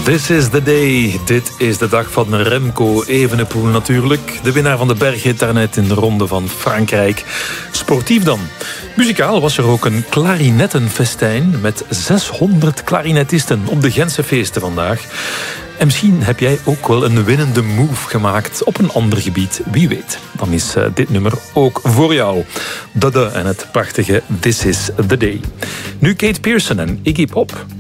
This is the day. Dit is de dag van Remco Evenepoel natuurlijk. De winnaar van de bergrit daarnet in de ronde van Frankrijk. Sportief dan. Muzikaal was er ook een klarinettenfestijn met 600 klarinetisten op de Gentse feesten vandaag. En misschien heb jij ook wel een winnende move gemaakt op een ander gebied. Wie weet, dan is dit nummer ook voor jou. Dada en het prachtige This is the Day. Nu Kate Pearson en Iggy Pop.